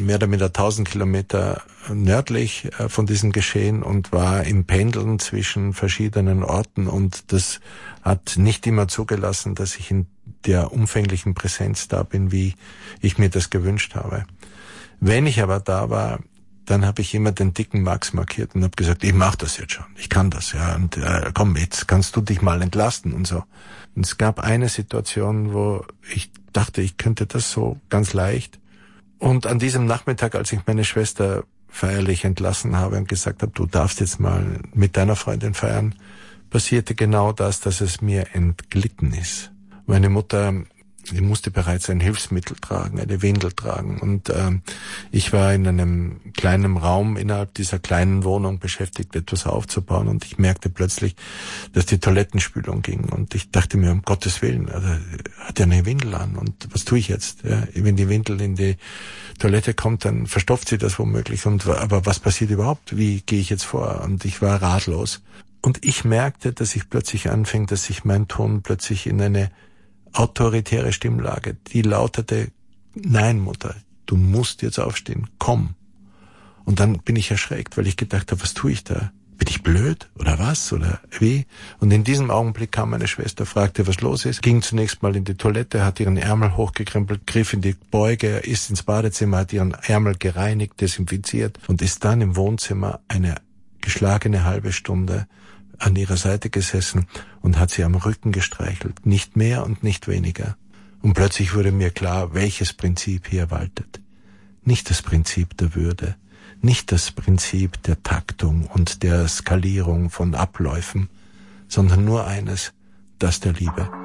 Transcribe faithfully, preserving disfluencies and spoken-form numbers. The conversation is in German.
mehr oder minder tausend Kilometer nördlich von diesem Geschehen und war im Pendeln zwischen verschiedenen Orten, und das hat nicht immer zugelassen, dass ich in der umfänglichen Präsenz da bin, wie ich mir das gewünscht habe. Wenn ich aber da war, dann habe ich immer den dicken Max markiert und habe gesagt, ich mache das jetzt schon, ich kann das, ja, und äh, komm, jetzt kannst du dich mal entlasten und so. Und es gab eine Situation, wo ich dachte, ich könnte das so ganz leicht. Und an diesem Nachmittag, als ich meine Schwester feierlich entlassen habe und gesagt habe, du darfst jetzt mal mit deiner Freundin feiern, passierte genau das, dass es mir entglitten ist. Meine Mutter, die musste bereits ein Hilfsmittel tragen, eine Windel tragen. Und ähm, ich war in einem kleinen Raum innerhalb dieser kleinen Wohnung beschäftigt, etwas aufzubauen. Und ich merkte plötzlich, dass die Toilettenspülung ging. Und ich dachte mir, um Gottes Willen, also, hat ja eine Windel an. Und was tue ich jetzt? Ja, wenn die Windel in die Toilette kommt, dann verstopft sie das womöglich. Und aber was passiert überhaupt? Wie gehe ich jetzt vor? Und ich war ratlos. Und ich merkte, dass ich plötzlich anfing, dass sich mein Ton plötzlich in eine autoritäre Stimmlage, die lautete, nein, Mutter, du musst jetzt aufstehen, komm. Und dann bin ich erschreckt, weil ich gedacht habe, was tue ich da? Bin ich blöd oder was oder wie? Und in diesem Augenblick kam meine Schwester, fragte, was los ist, ging zunächst mal in die Toilette, hat ihren Ärmel hochgekrempelt, griff in die Beuge, ist ins Badezimmer, hat ihren Ärmel gereinigt, desinfiziert und ist dann im Wohnzimmer eine geschlagene halbe Stunde an ihrer Seite gesessen und hat sie am Rücken gestreichelt, nicht mehr und nicht weniger. Und plötzlich wurde mir klar, welches Prinzip hier waltet. Nicht das Prinzip der Würde, nicht das Prinzip der Taktung und der Skalierung von Abläufen, sondern nur eines, das der Liebe.